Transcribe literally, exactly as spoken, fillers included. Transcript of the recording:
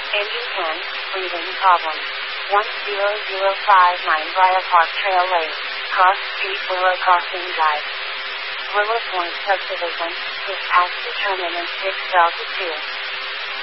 Engine ten, breathing problems. one zero zero five nine via Park Trail Lane, Cross Street Willow Crossing Drive. Willow Point Subdivision, dispatch to turn in and six Delta two.